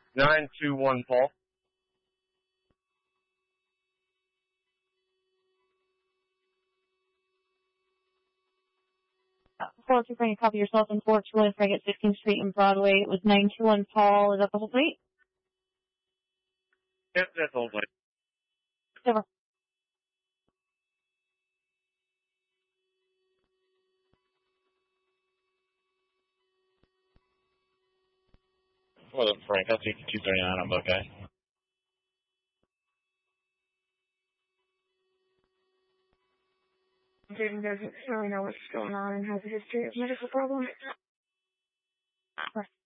921 Paul. 402 Frank, copy yourself in Fort William Frank at 16th Street and Broadway. It was 921 Paul. Is that the whole plate? Yep, that's the whole plate. Over. Well, Frank, I'll take you 239. I'm okay. Jaden doesn't really know what's going on and has a history of medical problems.